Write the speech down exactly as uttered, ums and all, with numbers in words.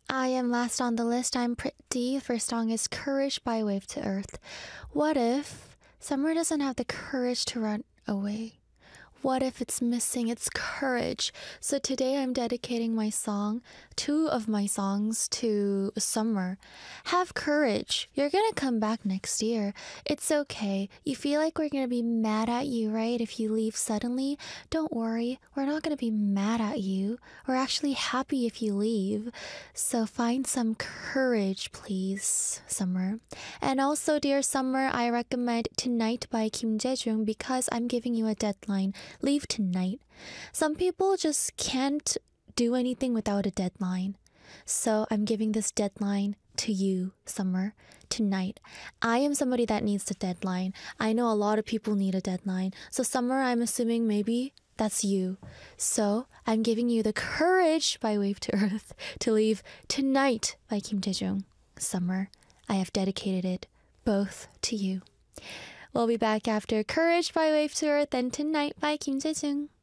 I am last on the list. I'm pretty. First song is Courage by Wave to Earth. What if summer doesn't have the courage to run away? What if it's missing its courage? So today I'm dedicating my song, two of my songs, to summer. Have courage. You're gonna come back next year. It's okay. You feel like we're gonna be mad at you, right? If you leave suddenly, don't worry. We're not gonna be mad at you. We're actually happy if you leave. So find some courage, please, summer. And also, dear summer, I recommend Tonight by Kim Jae-jung because I'm giving you a deadline. Leave tonight. Some people just can't do anything without a deadline. So I'm giving this deadline to you, summer, tonight. I am somebody that needs a deadline. I know a lot of people need a deadline. So summer, I'm assuming maybe that's you. So I'm giving you the courage by Wave to Earth to leave Tonight by Kim Jae-jung. Summer, I have dedicated it both to you. We'll be back after Courage by Wave to Earth and Tonight by Kim Jae-jung.